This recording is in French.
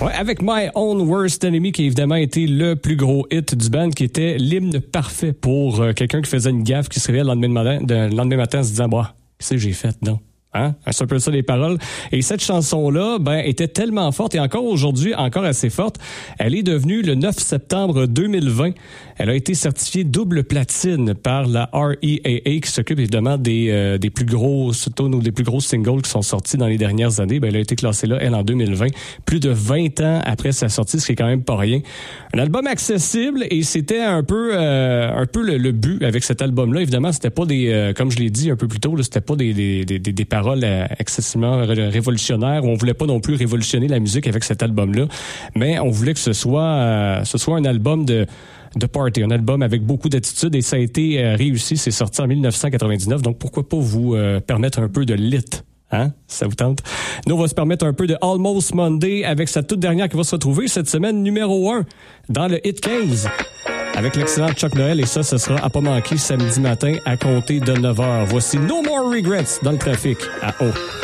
Ouais, avec My Own Worst Enemy, qui a évidemment été le plus gros hit du band, qui était l'hymne parfait pour quelqu'un qui faisait une gaffe, qui se réveillait le lendemain matin en se disant, bah, qu'est-ce que j'ai fait, non? Hein? C'est un peu ça les paroles. Et cette chanson-là, était tellement forte et encore aujourd'hui, encore assez forte. Elle est devenue le 9 septembre 2020. Elle a été certifiée double platine par la REAA qui s'occupe évidemment des plus grosses tunes ou des plus gros singles qui sont sortis dans les dernières années. Elle a été classée là, elle, en 2020. Plus de 20 ans après sa sortie, ce qui est quand même pas rien. Un album accessible et c'était un peu le but avec cet album-là. Évidemment, c'était pas comme je l'ai dit un peu plus tôt, là, c'était pas des paroles excessivement révolutionnaires. On voulait pas non plus révolutionner la musique avec cet album-là, mais on voulait que ce soit un album de party, un album avec beaucoup d'attitude et ça a été réussi. C'est sorti en 1999, donc pourquoi pas vous permettre un peu de lit? Hein? Ça vous tente? Nous, on va se permettre un peu de Almost Monday avec sa toute dernière qui va se retrouver cette semaine numéro 1 dans le Hit 15. Avec l'excellent Chuck Noël, et ça, ce sera à pas manquer samedi matin à compter de 9h. Voici No More Regrets dans le trafic à O.